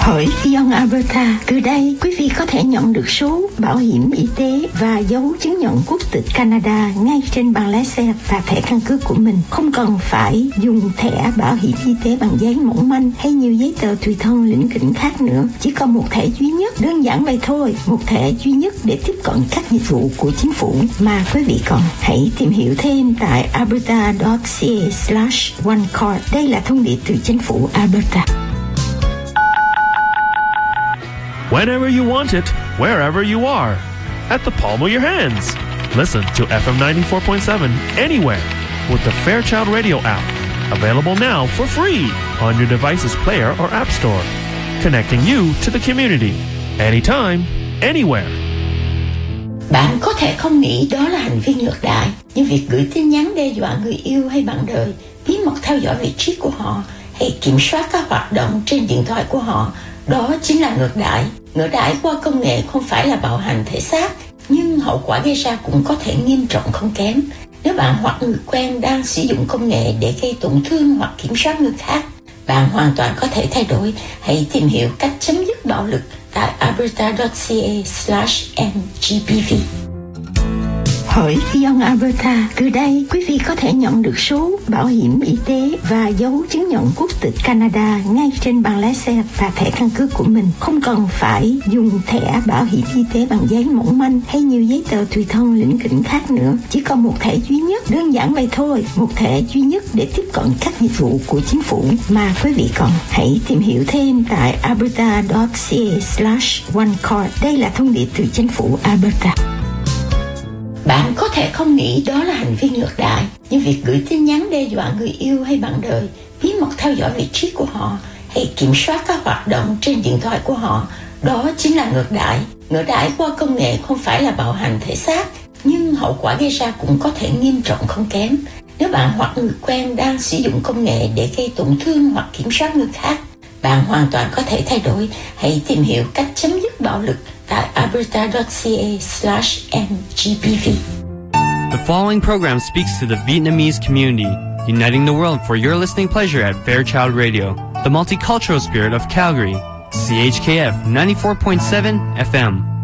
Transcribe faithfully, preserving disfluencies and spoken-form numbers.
Hỏi Young Alberta, từ đây quý vị có thể nhận được số bảo hiểm y tế và dấu chứng nhận quốc tịch Canada ngay trên bằng lái xe và thẻ căn cước của mình. Không cần phải dùng thẻ bảo hiểm y tế bằng giấy mỏng manh hay nhiều giấy tờ tùy thân lỉnh kỉnh khác nữa. Chỉ còn một thẻ duy nhất, đơn giản vậy thôi. Một thẻ duy nhất để tiếp cận các dịch vụ của chính phủ mà quý vị cần. Hãy tìm hiểu thêm tại alberta.ca slash one card. Đây là thông điệp từ chính phủ Alberta. Whenever you want it, wherever you are, at the palm of your hands. Listen to F M ninety-four point seven anywhere with the Fairchild Radio app. Available now for free on your device's player or app store. Connecting you to the community. Anytime, anywhere. Bạn có thể không nghĩ đó là hành vi ngược đại, như việc gửi tin nhắn đe dọa người yêu hay bạn đời, bí mật theo dõi vị trí của họ, hay kiểm soát các hoạt động trên điện thoại của họ. Đó chính là ngược đãi. Ngược đãi qua công nghệ không phải là bạo hành thể xác, nhưng hậu quả gây ra cũng có thể nghiêm trọng không kém. Nếu bạn hoặc người quen đang sử dụng công nghệ để gây tổn thương hoặc kiểm soát người khác, bạn hoàn toàn có thể thay đổi. Hãy tìm hiểu cách chấm dứt bạo lực tại alberta.ca slash mgbv. Hỏi Young Alberta, từ đây quý vị có thể nhận được số bảo hiểm y tế và dấu chứng nhận quốc tịch Canada ngay trên bằng lái xe và thẻ căn cước của mình. Không cần phải dùng thẻ bảo hiểm y tế bằng giấy mỏng manh hay nhiều giấy tờ tùy thân lỉnh kỉnh khác nữa. Chỉ còn một thẻ duy nhất, đơn giản vậy thôi. Một thẻ duy nhất để tiếp cận các dịch vụ của chính phủ mà quý vị cần. Hãy tìm hiểu thêm tại alberta.ca slash one card. Đây là thông điệp từ chính phủ Alberta. Bạn có thể không nghĩ đó là hành vi ngược đại, như việc gửi tin nhắn đe dọa người yêu hay bạn đời, bí mật theo dõi vị trí của họ, hay kiểm soát các hoạt động trên điện thoại của họ. Đó chính là ngược đãi. Ngược đãi qua công nghệ không phải là bạo hành thể xác, nhưng hậu quả gây ra cũng có thể nghiêm trọng không kém. Nếu bạn hoặc người quen đang sử dụng công nghệ để gây tổn thương hoặc kiểm soát người khác, bạn hoàn toàn có thể thay đổi. Hãy tìm hiểu cách chấm dứt bạo lực tại alberta.ca slash mgbv. The following program speaks to the Vietnamese community, uniting the world for your listening pleasure at Fairchild Radio, the multicultural spirit of Calgary, C H K F ninety-four point seven F M.